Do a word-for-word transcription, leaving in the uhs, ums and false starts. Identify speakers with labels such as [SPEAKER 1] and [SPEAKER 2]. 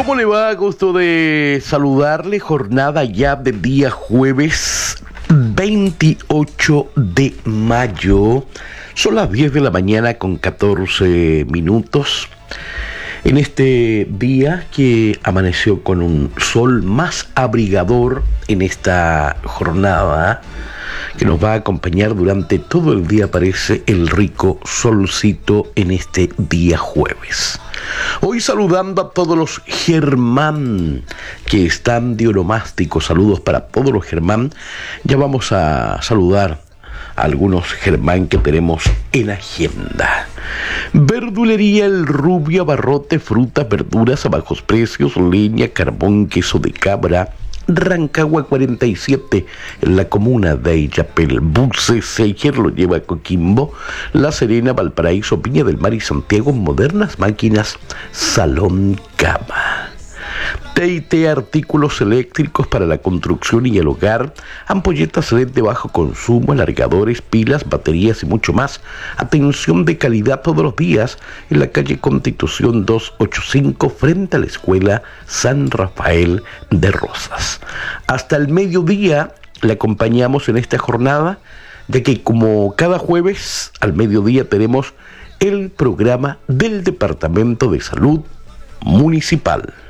[SPEAKER 1] ¿Cómo le va? Gusto de saludarle. Jornada ya del día jueves veintiocho de mayo. Son las diez de la mañana con catorce minutos. En este día que amaneció con un sol más abrigador en esta jornada que nos va a acompañar durante todo el día, parece el rico solcito en este día jueves. Hoy saludando a todos los Germán que están de onomásticos. Saludos para todos los Germán. Ya vamos a saludar a algunos Germán que tenemos en agenda. Verdulería El Rubio, abarrote, frutas, verduras a bajos precios, leña, carbón, queso de cabra. Rancagua cuarenta y siete, en la comuna de Illapel. Buses, ayer lo lleva a Coquimbo, La Serena, Valparaíso, Viña del Mar y Santiago. Modernas máquinas, salón, cama. T y T, artículos eléctricos para la construcción y el hogar, ampolletas L E D de bajo consumo, alargadores, pilas, baterías y mucho más. Atención de calidad todos los días en la calle Constitución doscientos ochenta y cinco, frente a la escuela San Rafael de Rosas. Hasta el mediodía le acompañamos en esta jornada, ya que como cada jueves al mediodía tenemos el programa del Departamento de Salud Municipal.